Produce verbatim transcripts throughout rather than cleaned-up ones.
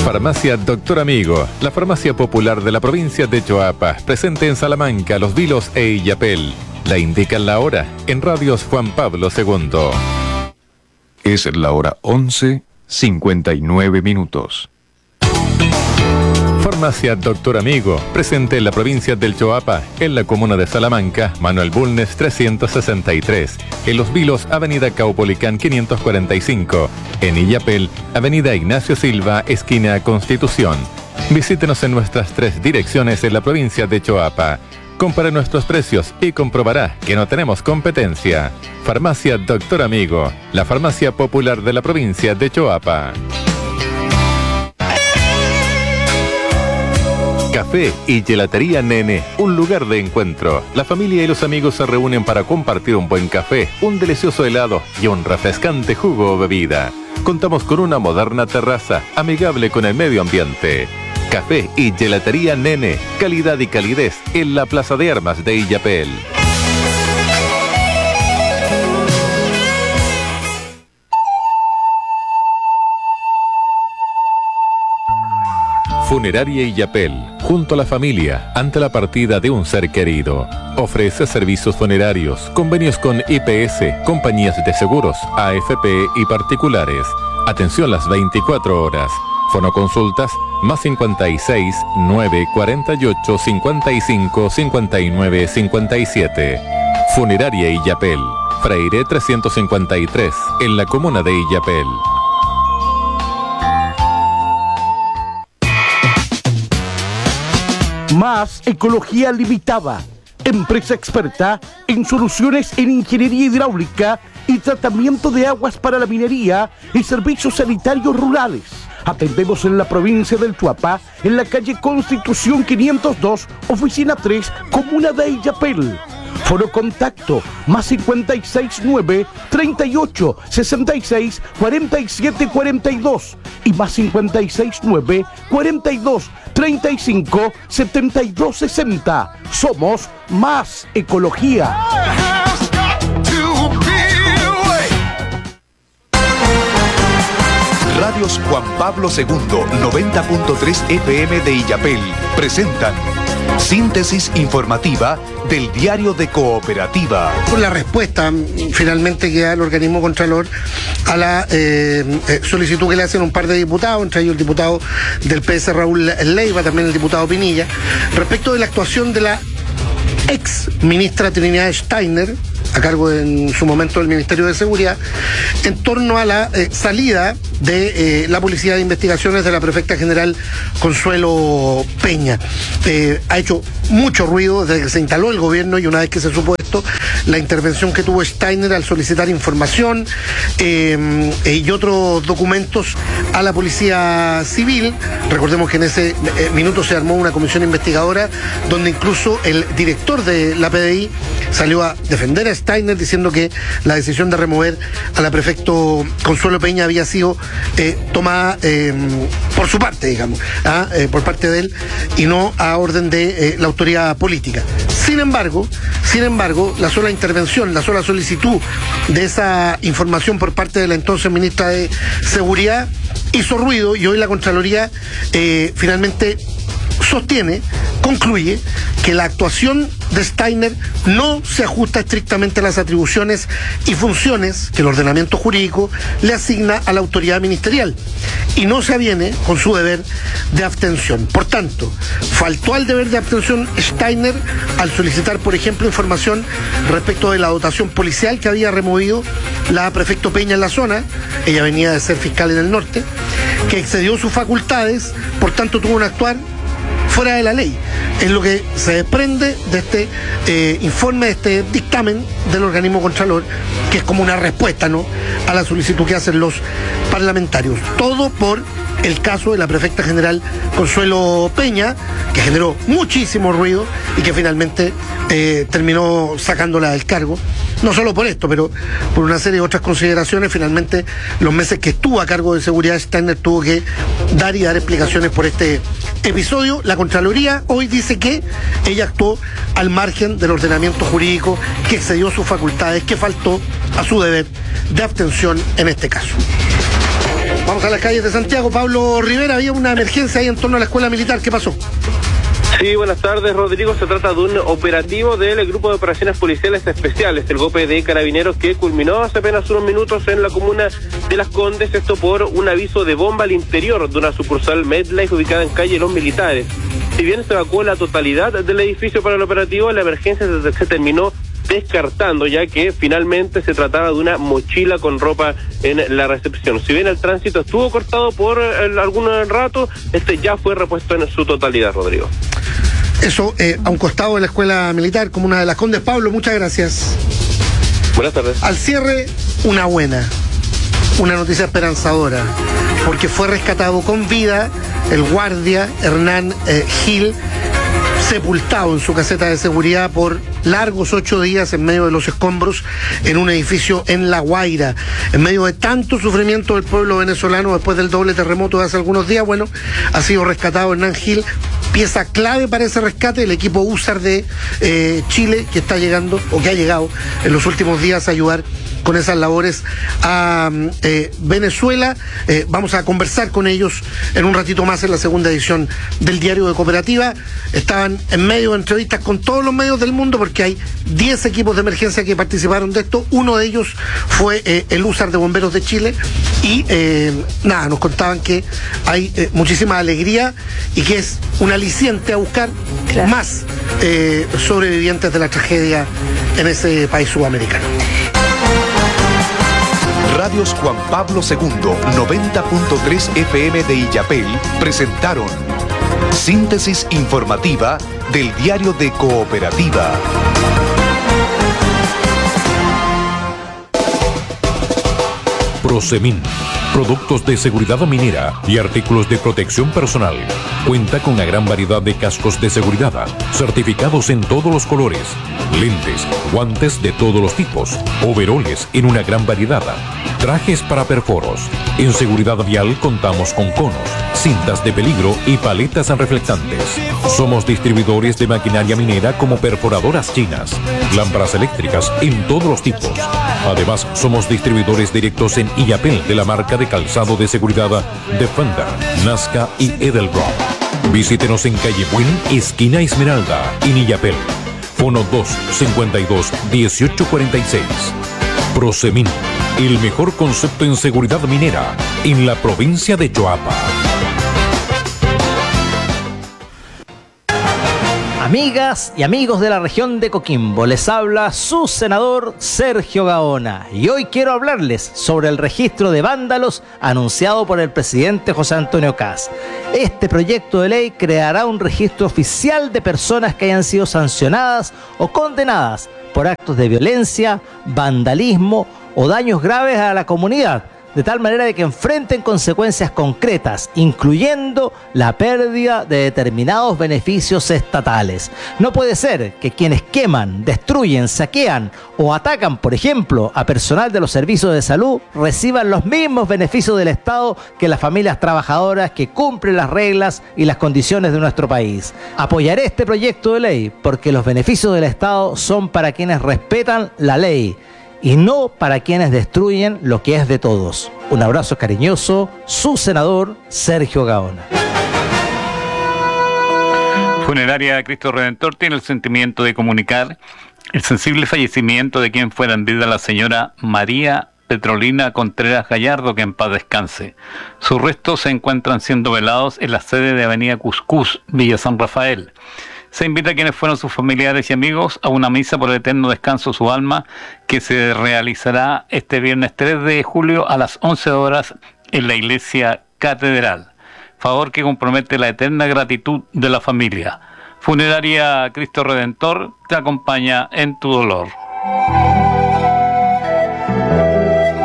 Farmacia Doctor Amigo, la farmacia popular de la provincia de Choapa, presente en Salamanca, Los Vilos e Illapel. La indican la hora en Radios Juan Pablo segundo. Es la hora once, cincuenta y nueve minutos. Farmacia Doctor Amigo, presente en la provincia del Choapa, en la comuna de Salamanca, Manuel Bulnes trescientos sesenta y tres, en Los Vilos, Avenida Caupolicán quinientos cuarenta y cinco, en Illapel, Avenida Ignacio Silva, esquina Constitución. Visítenos en nuestras tres direcciones en la provincia de Choapa. Compare nuestros precios y comprobará que no tenemos competencia. Farmacia Doctor Amigo, la farmacia popular de la provincia de Choapa. Café y Gelatería Nene, un lugar de encuentro. La familia y los amigos se reúnen para compartir un buen café, un delicioso helado y un refrescante jugo o bebida. Contamos con una moderna terraza, amigable con el medio ambiente. Café y Gelatería Nene, calidad y calidez en la Plaza de Armas de Illapel. Funeraria Illapel, junto a la familia, ante la partida de un ser querido. Ofrece servicios funerarios, convenios con I P S, compañías de seguros, A F P y particulares. Atención las veinticuatro horas. Fonoconsultas más cincuenta y seis, nueve, cuarenta y ocho, cincuenta y cinco, cincuenta y nueve, cincuenta y siete. Funeraria Illapel, Freire trescientos cincuenta y tres, en la comuna de Illapel. Más Ecología Limitada, empresa experta en soluciones en ingeniería hidráulica y tratamiento de aguas para la minería y servicios sanitarios rurales. Atendemos en la provincia del Choapa, en la calle Constitución quinientos dos, oficina tres, comuna de Illapel. Foro contacto más cincuenta y seis, nueve, treinta y ocho, sesenta y seis, cuarenta y siete, cuarenta y dos y más cincuenta y seis, nueve, cuarenta y dos, treinta y cinco, setenta y dos, sesenta. Somos Más Ecología. Radios Juan Pablo segundo, noventa punto tres F M de Illapel, presentan síntesis informativa del Diario de Cooperativa. Por la respuesta finalmente que da el organismo contralor a la eh, eh, solicitud que le hacen un par de diputados, entre ellos el diputado del P S Raúl Leiva, también el diputado Pinilla, respecto de la actuación de la ex ministra Trinidad Steiner, a cargo en su momento del Ministerio de Seguridad, en torno a la eh, salida de eh, la Policía de Investigaciones de la prefecta general Consuelo Peña. Eh, ha hecho mucho ruido desde que se instaló el gobierno y una vez que se supo esto, la intervención que tuvo Steiner al solicitar información eh, eh, y otros documentos a la Policía Civil. Recordemos que en ese eh, minuto se armó una comisión investigadora donde incluso el director de la P D I salió a defender a Steiner diciendo que la decisión de remover a la prefecto Consuelo Peña había sido eh, tomada eh, por su parte, digamos, ¿ah? eh, por parte de él y no a orden de eh, la autoridad política. Sin embargo, sin embargo, la sola intervención, la sola solicitud de esa información por parte de la entonces ministra de Seguridad hizo ruido y hoy la Contraloría eh, finalmente sostiene, concluye que la actuación de Steiner no se ajusta estrictamente a las atribuciones y funciones que el ordenamiento jurídico le asigna a la autoridad ministerial y no se aviene con su deber de abstención. Por tanto, faltó al deber de abstención Steiner al solicitar, por ejemplo, información respecto de la dotación policial que había removido la prefecto Peña en la zona. Ella venía de ser fiscal en el norte, que excedió sus facultades, por tanto tuvo que actuar fuera de la ley. Es lo que se desprende de este eh, informe, de este dictamen del organismo contralor, que es como una respuesta, ¿no?, a la solicitud que hacen los parlamentarios. Todo por el caso de la prefecta general Consuelo Peña, que generó muchísimo ruido y que finalmente eh, terminó sacándola del cargo. No solo por esto, pero por una serie de otras consideraciones. Finalmente, los meses que estuvo a cargo de seguridad, Steiner tuvo que dar y dar explicaciones por este episodio. La Contraloría hoy dice que ella actuó al margen del ordenamiento jurídico, que excedió sus facultades, que faltó a su deber de abstención en este caso. Vamos a las calles de Santiago. Pablo Rivera, había una emergencia ahí en torno a la escuela militar. ¿Qué pasó? Sí, buenas tardes, Rodrigo. Se trata de un operativo del Grupo de Operaciones Policiales Especiales, el GOPE de Carabineros, que culminó hace apenas unos minutos en la comuna de Las Condes, esto por un aviso de bomba al interior de una sucursal MedLife ubicada en calle Los Militares. Si bien se evacuó la totalidad del edificio para el operativo, la emergencia se, se terminó descartando, ya que finalmente se trataba de una mochila con ropa en la recepción. Si bien el tránsito estuvo cortado por el, algún rato, este ya fue repuesto en su totalidad, Rodrigo. Eso eh, a un costado de la escuela militar, como una de Las Condes. Pablo, muchas gracias. Buenas tardes. Al cierre, una buena, una noticia esperanzadora, porque fue rescatado con vida el guardia Hernán eh, Gil, sepultado en su caseta de seguridad por largos ocho días en medio de los escombros en un edificio en La Guaira, en medio de tanto sufrimiento del pueblo venezolano después del doble terremoto de hace algunos días. Bueno, ha sido rescatado Hernán Gil, pieza clave para ese rescate, el equipo U S A R de eh, Chile, que está llegando, o que ha llegado en los últimos días a ayudar con esas labores a eh, Venezuela. Eh, vamos a conversar con ellos en un ratito más en la segunda edición del Diario de Cooperativa. Estaban en medio de entrevistas con todos los medios del mundo, porque hay diez equipos de emergencia que participaron de esto. Uno de ellos fue eh, el U S A R de Bomberos de Chile, y eh, nada, nos contaban que hay eh, muchísima alegría y que es un aliciente a buscar claro. más eh, sobrevivientes de la tragedia en ese país sudamericano. Radios Juan Pablo segundo, noventa punto tres F M de Illapel, presentaron Síntesis Informativa del Diario de Cooperativa. Prosemin, productos de seguridad minera y artículos de protección personal. Cuenta con una gran variedad de cascos de seguridad, certificados en todos los colores, lentes, guantes de todos los tipos, overoles en una gran variedad, trajes para perforos. En seguridad vial contamos con conos, cintas de peligro y paletas reflectantes. Somos distribuidores de maquinaria minera como perforadoras chinas, lámparas eléctricas en todos los tipos. Además, somos distribuidores directos en Illapel de la marca de calzado de seguridad Defender, Nazca y Edelbrock. Visítenos en calle Buen, esquina Esmeralda, en Illapel. Fono dos cincuenta y dos dieciocho cuarenta y seis. Prosemin, el mejor concepto en seguridad minera en la provincia de Choapa. Amigas y amigos de la región de Coquimbo, les habla su senador Sergio Gaona, y hoy quiero hablarles sobre el registro de vándalos anunciado por el presidente José Antonio Kast. Este proyecto de ley creará un registro oficial de personas que hayan sido sancionadas o condenadas por actos de violencia, vandalismo o daños graves a la comunidad, de tal manera de que enfrenten consecuencias concretas, incluyendo la pérdida de determinados beneficios estatales. No puede ser que quienes queman, destruyen, saquean o atacan, por ejemplo, a personal de los servicios de salud, reciban los mismos beneficios del Estado que las familias trabajadoras que cumplen las reglas y las condiciones de nuestro país. Apoyaré este proyecto de ley porque los beneficios del Estado son para quienes respetan la ley y no para quienes destruyen lo que es de todos. Un abrazo cariñoso, su senador Sergio Gaona. Funeraria Cristo Redentor tiene el sentimiento de comunicar el sensible fallecimiento de quien fuera en vida la señora María Petrolina Contreras Gallardo, que en paz descanse. Sus restos se encuentran siendo velados en la sede de Avenida Cuscús, Villa San Rafael. Se invita a quienes fueron sus familiares y amigos a una misa por el eterno descanso de su alma, que se realizará este viernes tres de julio a las once horas en la iglesia catedral. Favor que compromete la eterna gratitud de la familia. Funeraria Cristo Redentor te acompaña en tu dolor.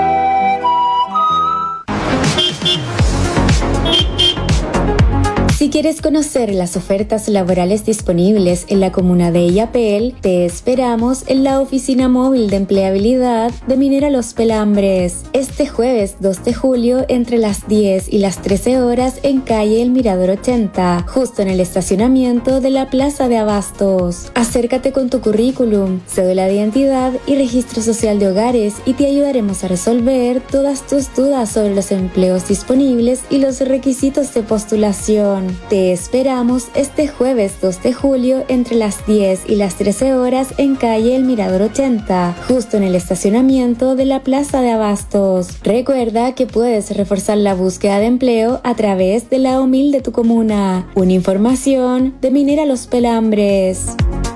Si quieres conocer las ofertas laborales disponibles en la comuna de Illapel, te esperamos en la oficina móvil de empleabilidad de Minera Los Pelambres. Este jueves dos de julio entre las diez y las trece horas en calle El Mirador ochenta, justo en el estacionamiento de la Plaza de Abastos. Acércate con tu currículum, cédula de identidad y registro social de hogares y te ayudaremos a resolver todas tus dudas sobre los empleos disponibles y los requisitos de postulación. Te esperamos este jueves dos de julio entre las diez y las trece horas en calle El Mirador ochenta, justo en el estacionamiento de la Plaza de Abastos. Recuerda que puedes reforzar la búsqueda de empleo a través de la O M I L de tu comuna. Una información de Minera Los Pelambres.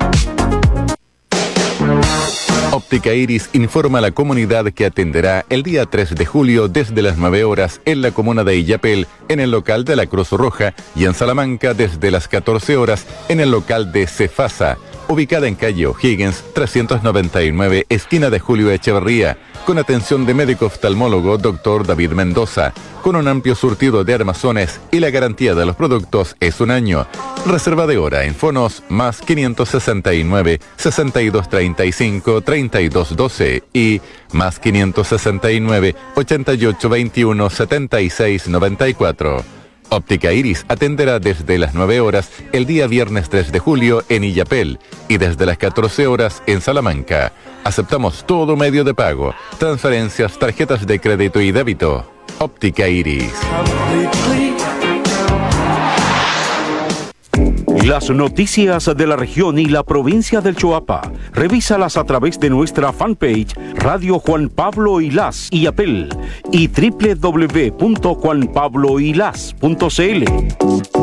Óptica Iris informa a la comunidad que atenderá el día tres de julio desde las nueve horas en la comuna de Illapel, en el local de la Cruz Roja, y en Salamanca desde las catorce horas en el local de Cefasa, ubicada en calle O'Higgins trescientos noventa y nueve, esquina de Julio Echeverría, con atención de médico oftalmólogo doctor David Mendoza, con un amplio surtido de armazones y la garantía de los productos es un año. Reserva de hora en fonos más quinientos sesenta y nueve, sesenta y dos treinta y cinco, treinta y dos doce y más quinientos sesenta y nueve, ochenta y ocho veintiuno, setenta y seis noventa y cuatro. Óptica Iris atenderá desde las nueve horas el día viernes tres de julio en Illapel y desde las catorce horas en Salamanca. Aceptamos todo medio de pago, transferencias, tarjetas de crédito y débito. Óptica Iris. Las noticias de la región y la provincia del Choapa, revísalas a través de nuestra fanpage Radio Juan Pablo Ilás Illapel y doble u doble u doble u punto juan pablo ilás punto c l.